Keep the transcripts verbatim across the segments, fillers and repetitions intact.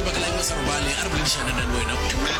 lebaka la eng sa robale a re boledišana nang wena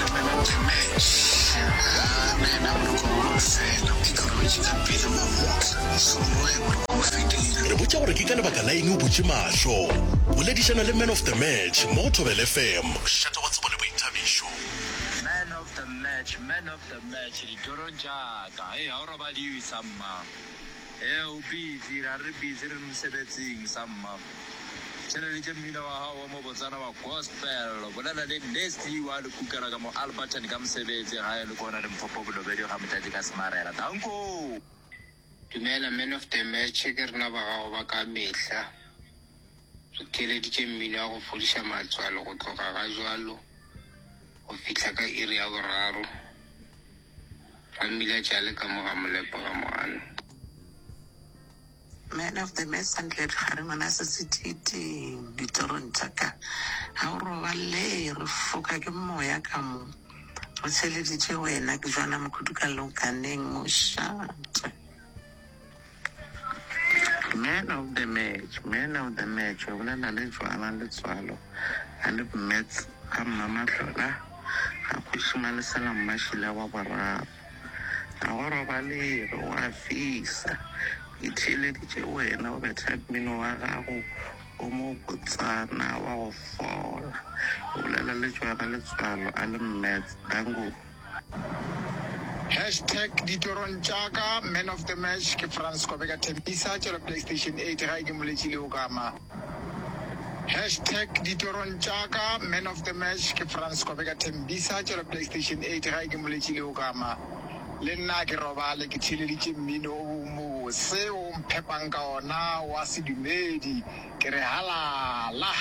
re botša gore ke ka lebaka la eng o botše mahlo boledišana le man of the match mo Thobela F M šata wa tsebo le boithabišo. Man of the match, man of the match, ditorong jaaka e ha o robadiwe samma e o busy ra re busy re mosebetsing samma tšheleditše mmino wa hao wa mo botsana wa gospel bolela le nasty wa le kukela ka mo Alberton ka mosebetsi ga e le kona le mphopo bolobedi ga motlatsi ka semarela tanko. Dumela man of the match ke rena ba gago ba ka mehla re theleditše mmino wa go fodiša matswalo go tloga ga jwalo go fihla ka iri ya boraro ra mmila tšale ka moga molepo ga moano. Man of the match Sandlet Harimana City ditorong tšaka ha o robale re foka ke moya ka mo o tsheleditše wena ke jwana mokudu ka lokaneng mo šata. Man of the match, man of the match o bolela le jwana le tswalo a le mets ka mmamatlola ga khušima le sala mmashila wa boraro ga go robale re wa fisa e theleditše wena o betha mmino wa gago o mo botsana wa go fola o bolela le jwana le tswalo a le mets dango. Hashtag ditorong tšaka man of the match ke France Kobeka Tembisa tšela PlayStation eight ga e ke moletši le o kama. Hashtag ditorong tšaka man of the match ke France Kobeka Tembisa tšela PlayStation eight ga e ke moletši le o kama. Le nna ke robale ke theleditše mmino o mose o mphepang ka ona wa sedumedi ke re halala.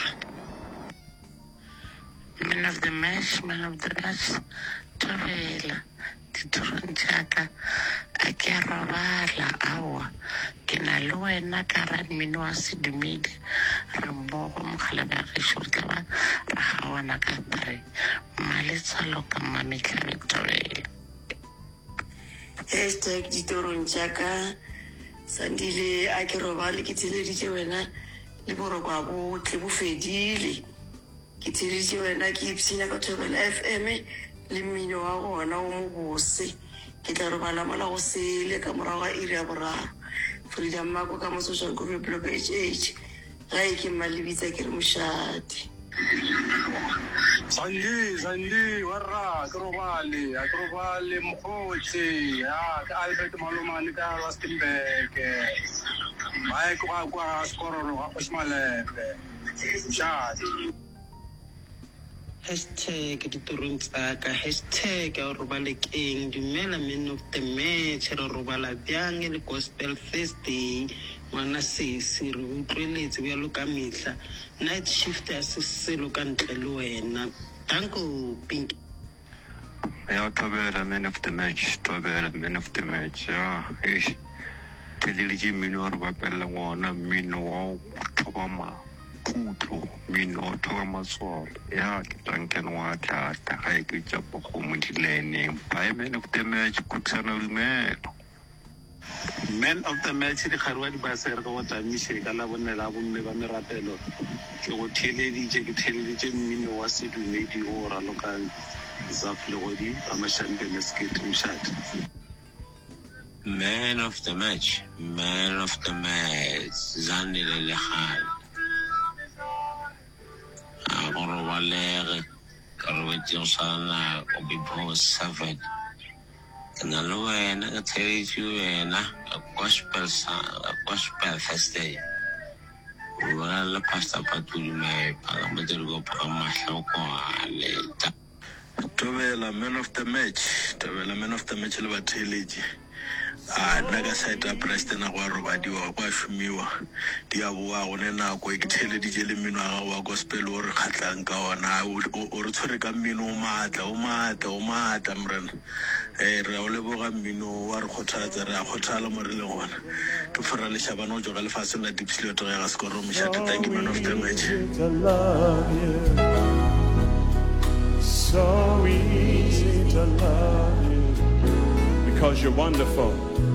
Man of the match, man of the match Thobela ditorong tšaka a ke a robala aowa ke na le wena ka ra mmino wa sedumedi re mmogo mogala ba gešo re tla ba ra ga ona ka tare maletsalo ka mametlhabe Thobela. Hashtag ditorong tšaka Sandile a ke robale ke theleditše wena le borokwa botle bo fedile ke theleditše wena ke ipshina ka Thobela F M le mmino wa gona o mo bose ke tla robala mola go sele ka morago ga iri ya boraro Freedom Mako ka mo social group block H H ga e ke mmalebitsa ke re mošate. Sandi, Sandi, warra, ke robale, a ke robale mokgotse, ya, ke Albert Malomane ka Rustenburg, ba e kwa kwa Skororo ga Kgoshimalepe, mošate. Hashtag ditorong tšaka hashtag a robale keng dumela man of the match re robala bjang le gospel Thursday ngwana sesi re utlweletse bjalo ka mehla night shift a se selo ka ntle le wena tanko Pink. Ya Thobela man of the match, Thobela man of the match ya eish theleditše mmino wa re bapella ngwana mmino wa thobama kutlo mmino wa thoba matswalo ya ke tlankene wa tlata ga e ke tša bokgomo dileneng by man of the match kutsana dumelo. Man of the match di kgarwa di basere ka go tamiše ka la bonne la bomme ba merapelo ke go theleditše ke theleditše mmino wa sedumedi o ralokang Zaf Legodi ba mašampene skate mošate. Man of the match, man of the match Zanele Lehane a go robalege ka re wetšego sana o bipo seven ke na le wena ke theleditše wena a gospel a gospel Thursday o bona le pastor Patuli Maepa ka modiri ko phaka mahloko a leta. Thobela man of the match, Thobela man of the match le ba theletše a nna ka site a Preston a go a robadiwa go a šomiwa di a boa go ne nako e ke theleditše le mmino wa gago wa gospel o re kgatlang ka ona o re tshwere ka mmino o maatla o maatla o maatla morena um re a o leboga mmino wa re kgothatsa re a kgothala mo re le gona ke fora lešhabana o joga lefaseng la dipsilioto ya ga sekoro mošate. Thank you man of the match. So easy to love you because you're wonderful.